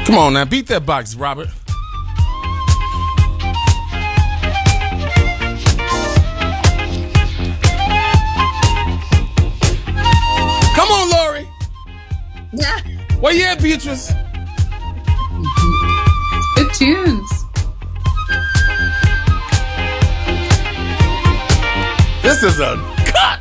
Come on now, beat that box, Robert. Come on, Lori. Yeah. Where you at, Beatrice? Good tunes. This is a cut.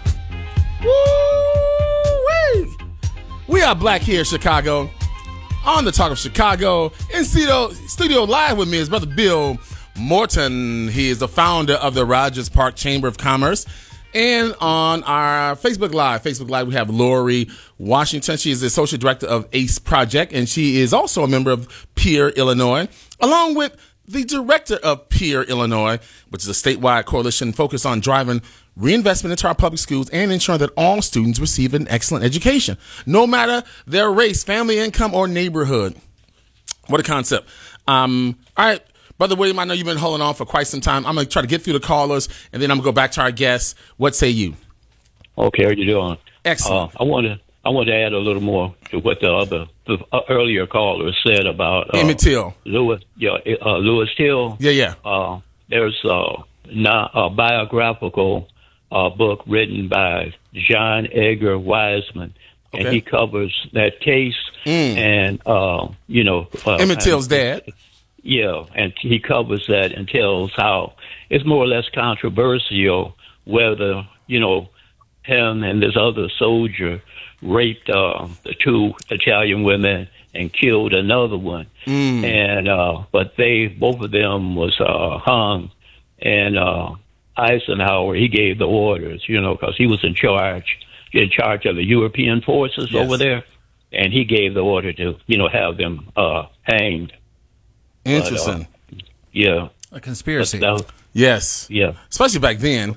Woo-wee. We are Black here in Chicago. On the Talk of Chicago. In studio live with me is Brother Bill Morton. He is the founder of the Rogers Park Chamber of Commerce. And on our Facebook Live, we have Lori Washington. She is the Associate Director of ACE Project, and she is also a member of Peer Illinois, along with the Director of Peer Illinois, which is a statewide coalition focused on driving reinvestment into our public schools and ensuring that all students receive an excellent education, no matter their race, family, income, or neighborhood. What a concept. All right. Brother William, I know you've been holding on for quite some time. I'm going to try to get through the callers, and then I'm going to go back to our guests. What say you? Okay, how you doing? Excellent. I want to add a little more to what the earlier caller said about Emmett Till. Lewis Till. Yeah. There's a biographical book written by John Edgar Wiseman, and he covers that case. And Emmett Till's dad. Yeah, and he covers that and tells how it's more or less controversial whether, him and this other soldier raped the two Italian women and killed another one. And but both of them was hung, and Eisenhower, he gave the orders, because he was in charge of the European forces over there, and he gave the order to, have them hanged. Interesting. Yeah. A conspiracy. Yes. Yeah. Especially back then.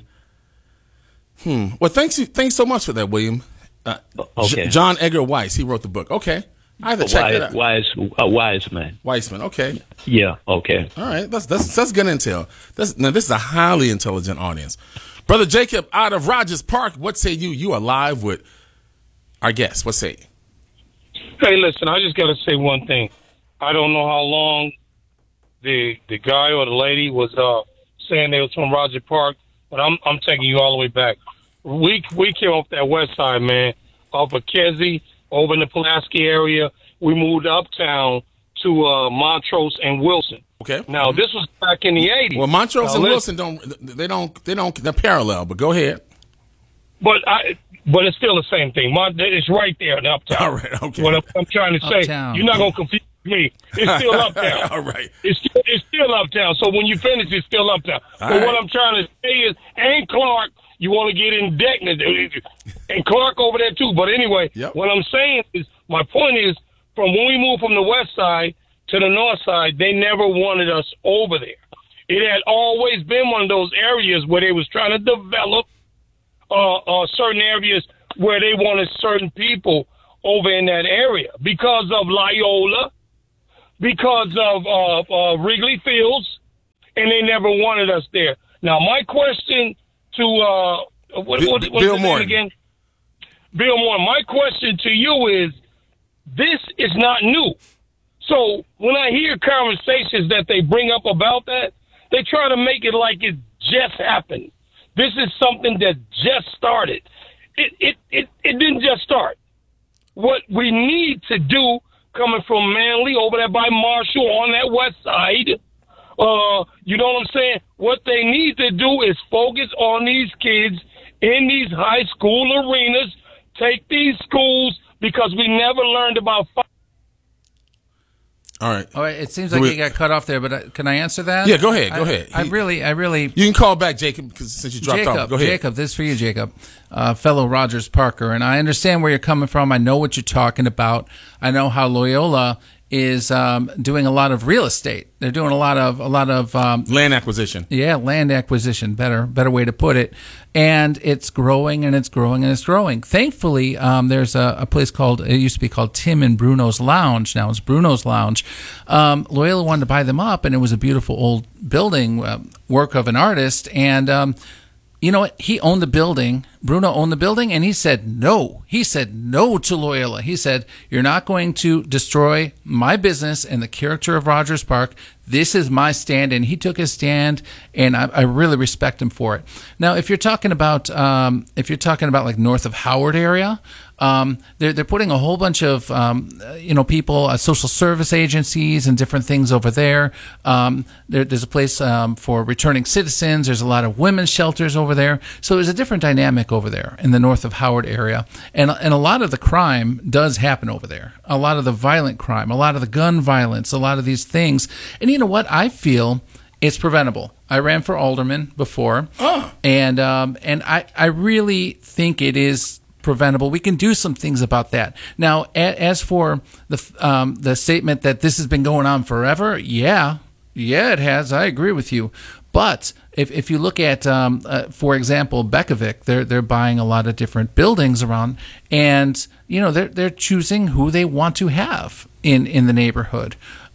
Well, thanks so much for that, William. Okay. John Edgar Weiss, he wrote the book. Okay. I have to check that out. Wiseman. Weissman, okay. Yeah, okay. All right, that's good intel. Now, this is a highly intelligent audience. Brother Jacob out of Rogers Park, what say you? You are live with our guest. What say you? Hey, listen, I just got to say one thing. I don't know how long the guy or the lady was saying they was from Roger Park, but I'm taking you all the way back. We came off that west side, man, off of Kedzie, over in the Pulaski area. We moved uptown to Montrose and Wilson. Okay. Now this was back in the 80s. Well, Montrose and Wilson they're parallel, but go ahead. But it's still the same thing. It's right there in uptown. All right, okay. What I'm trying to say, Uptown. you're not gonna confuse me. It's still uptown. All right. It's still uptown. So when you finish, it's still uptown. All But right. what I'm trying to say is, and Clark, you want to get indignant, and Clark over there too. But anyway, What I'm saying is, my point is, from when we moved from the west side to the north side, they never wanted us over there. It had always been one of those areas where they was trying to develop certain areas where they wanted certain people over in that area because of Loyola, because of Wrigley Fields, and they never wanted us there. Now, my question to Bill Morton again? Bill Morton. My question to you is: this is not new. So when I hear conversations that they bring up about that, they try to make it like it just happened. This is something that just started. It didn't just start. What we need to do, coming from Manly over there by Marshall on that west side, you know what I'm saying? What they need to do is focus on these kids in these high school arenas, take these schools, because we never learned about All right. It seems like you got cut off there, but can I answer that? Yeah, go ahead. Go ahead. I really. You can call back, Jacob, because since you dropped off. Go ahead. Jacob, this is for you, Jacob, fellow Rogers Parker, and I understand where you're coming from. I know what you're talking about. I know how Loyola is doing a lot of real estate. They're doing a lot of land acquisition. Yeah, land acquisition. Better way to put it. And it's growing and it's growing and it's growing. Thankfully, there's a place it used to be called Tim and Bruno's Lounge. Now it's Bruno's Lounge. Loyola wanted to buy them up, and it was a beautiful old building, work of an artist. And you know what? He owned the building Bruno owned the building, and he said no. He said no to Loyola. He said, you're not going to destroy my business and the character of Rogers Park. This is my stand, and he took his stand, and I really respect him for it. Now, if you're talking about like north of Howard area, they're putting a whole bunch of people, social service agencies and different things over there. There's a place for returning citizens. There's a lot of women's shelters over there. So there's a different dynamic over there in the north of Howard area, and a lot of the crime does happen over there. A lot of the violent crime, a lot of the gun violence, a lot of these things. And you know what? I feel it's preventable. I ran for alderman before, and I really think it is preventable. We can do some things about that. Now, as for the statement that this has been going on forever, yeah, it has. I agree with you. But if you look at, for example, Bekovic, they're buying a lot of different buildings around, and they're choosing who they want to have in the neighborhood.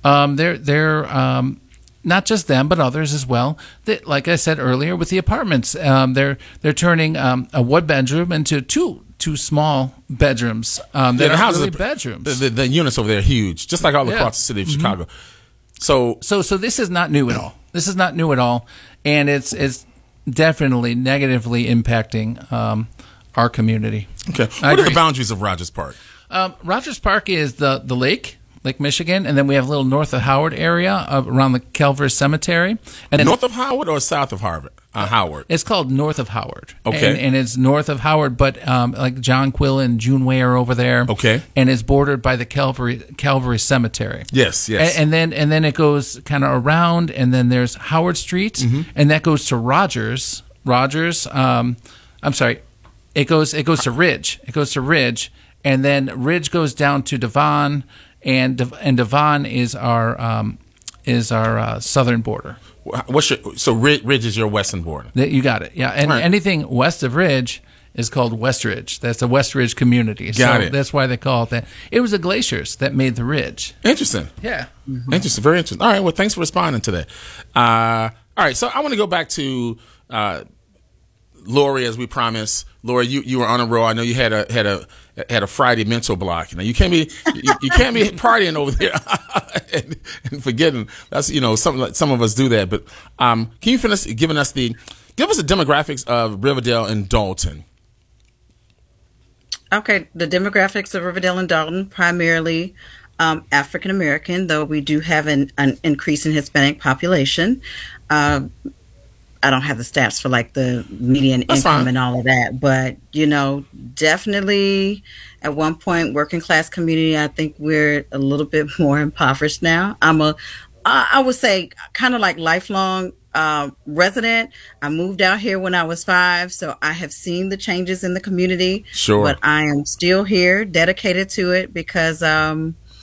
They're not just them, but others as well. That, like I said earlier, with the apartments, they're turning a one bedroom into two small bedrooms. The houses really bedrooms. The units over there are huge, just like all across the city of Chicago. So this is not new at all. This is not new at all, and it's definitely negatively impacting our community. Okay, what are the boundaries of Rogers Park? Rogers Park is the Lake Michigan, and then we have a little north of Howard area around the Calvary Cemetery. And then north of Howard or south of Howard? It's called north of Howard. Okay. And it's north of Howard, but like John Quill and June Way are over there. Okay. And it's bordered by the Calvary Cemetery. Yes. And then it goes kind of around, and then there's Howard Street, and that goes to Rogers. I'm sorry. It goes to Ridge. It goes to Ridge, and then Ridge goes down to Devon. And Devon is our southern border. So Ridge is your western border? You got it. Yeah, and anything west of Ridge is called West Ridge. That's the West Ridge community. Got it. That's why they call it that. It was the glaciers that made the ridge. Interesting. Yeah. Interesting. Very interesting. All right. Well, thanks for responding today. All right. So I want to go back to Lori, as we promised. Lori, you were on a roll. I know you had a Friday mental block. You can't be partying over there and forgetting. That's something like some of us do that. But can you finish give us the demographics of Riverdale and Dalton? Okay, the demographics of Riverdale and Dalton primarily African American, though we do have an increase in Hispanic population. I don't have the stats for like the median income and all of that, but definitely at one point working class community. I think we're a little bit more impoverished now. I would say kind of like lifelong resident. I moved out here when I was 5, so I have seen the changes in the community. Sure, but I am still here, dedicated to it because I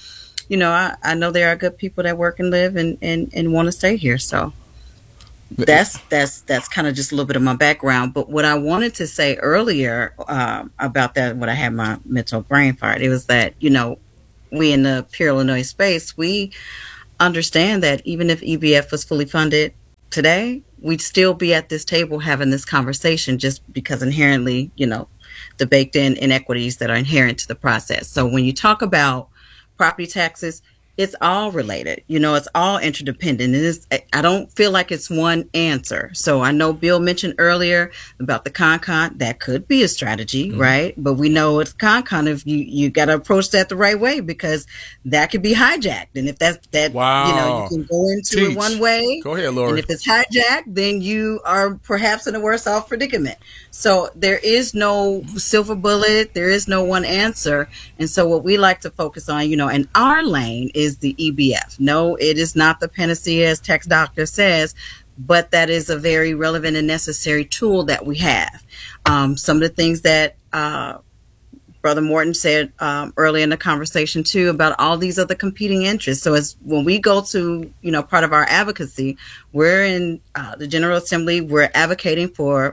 know there are good people that work and live and want to stay here. So. That's kind of just a little bit of my background. But what I wanted to say earlier about that, when I had my mental brain fart, it was that, we in the Pure Illinois space, we understand that even if EBF was fully funded today, we'd still be at this table having this conversation just because inherently, the baked in inequities that are inherent to the process. So when you talk about property taxes, it's all related. It's all interdependent. I don't feel like it's one answer. So I know Bill mentioned earlier about the con. That could be a strategy, right? But we know it's con if you got to approach that the right way, because that could be hijacked. And if that's that, wow. You can go into it one way. Go ahead, Lori. And if it's hijacked, then you are perhaps in a worse off predicament. So there is no silver bullet. There is no one answer. And so what we like to focus on, in our lane is the EBF. No, it is not the panacea, as Tex Doctor says, but that is a very relevant and necessary tool that we have. Some of the things that Brother Morton said earlier in the conversation too, about all these other competing interests. So as when we go to, part of our advocacy, we're in the General Assembly, we're advocating for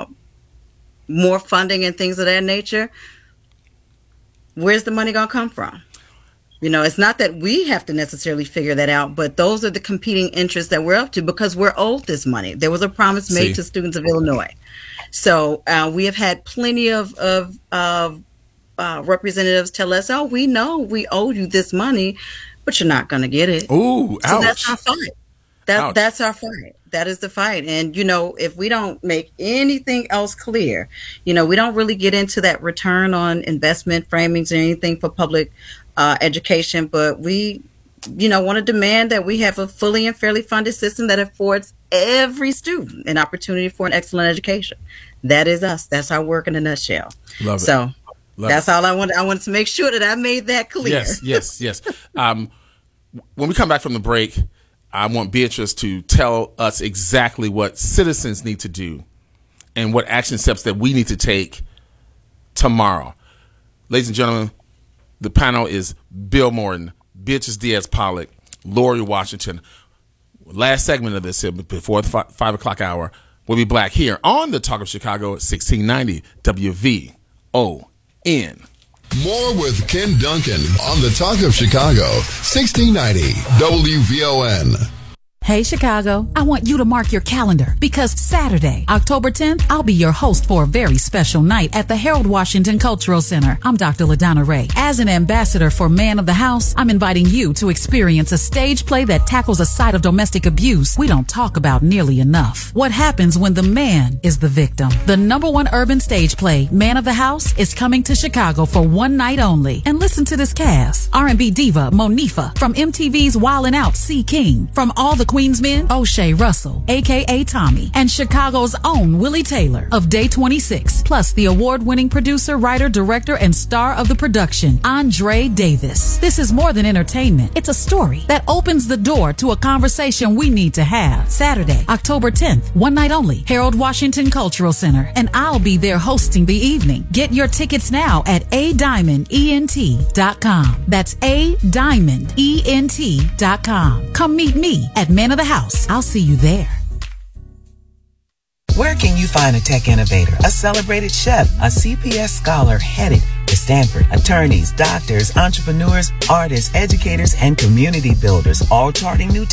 more funding and things of that nature. Where's the money going to come from? It's not that we have to necessarily figure that out, but those are the competing interests that we're up to, because we're owed this money. There was a promise made to students of Illinois. So we have had plenty of representatives tell us, "Oh, we know we owe you this money, but you're not going to get it." Ooh, ouch. So that's our fight. That's our fight. That is the fight. And, if we don't make anything else clear, we don't really get into that return on investment framings or anything for public education, but we, want to demand that we have a fully and fairly funded system that affords every student an opportunity for an excellent education. That is us. That's our work in a nutshell. Love it. So that's it. all I wanted. I wanted to make sure that I made that clear. Yes. When we come back from the break, I want Beatrice to tell us exactly what citizens need to do and what action steps that we need to take tomorrow. Ladies and gentlemen, the panel is Bill Morton, Beatrice Diaz-Pollock, Lori Washington. Last segment of this before the 5 o'clock hour. We'll be back here on the Talk of Chicago at 1690 WVON. More with Ken Duncan on the Talk of Chicago, 1690 WVON. Hey, Chicago, I want you to mark your calendar because Saturday, October 10th, I'll be your host for a very special night at the Harold Washington Cultural Center. I'm Dr. LaDonna Ray. As an ambassador for Man of the House, I'm inviting you to experience a stage play that tackles a side of domestic abuse we don't talk about nearly enough. What happens when the man is the victim? The #1 urban stage play, Man of the House, is coming to Chicago for one night only. And listen to this cast. R&B diva Monifa, from MTV's Wildin' Out, C. King, from All the Queen's Men, O'Shea Russell, a.k.a. Tommy, and Chicago's own Willie Taylor of Day 26, plus the award-winning producer, writer, director, and star of the production, Andre Davis. This is more than entertainment. It's a story that opens the door to a conversation we need to have. Saturday, October 10th, one night only, Harold Washington Cultural Center, and I'll be there hosting the evening. Get your tickets now at adiamondent.com. That's adiamondent.com. Come meet me at Man of the House. I'll see you there. Where can you find a tech innovator, a celebrated chef, a CPS scholar headed to Stanford, attorneys, doctors, entrepreneurs, artists, educators, and community builders, all charting new